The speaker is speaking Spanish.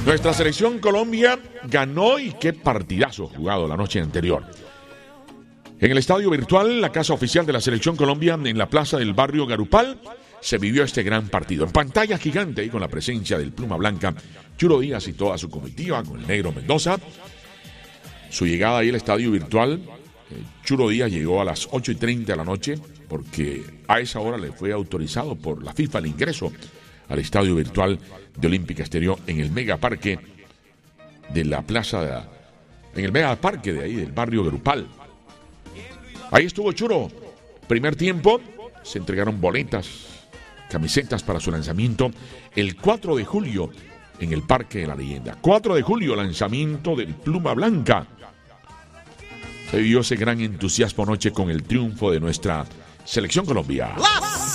Nuestra selección Colombia ganó y qué partidazo jugado la noche anterior. En el estadio virtual, la casa oficial de la selección Colombia, en la plaza del barrio Garupal, se vivió este gran partido. En pantalla gigante y con la presencia del Pluma Blanca, Churo Díaz y toda su comitiva, con el Negro Mendoza. Su llegada ahí al estadio virtual, Churo Díaz llegó a las 8:30 de la noche, porque a esa hora le fue autorizado por la FIFA el ingreso al estadio virtual de Olímpica Estéreo en el megaparque de la plaza, en el megaparque de ahí del barrio Garupal. Ahí estuvo Churo. Primer tiempo, se entregaron boletas, camisetas para su lanzamiento el 4 de julio en el Parque de la Leyenda. 4 de julio, lanzamiento del Pluma Blanca. Se vivió ese gran entusiasmo anoche con el triunfo de nuestra selección Colombia.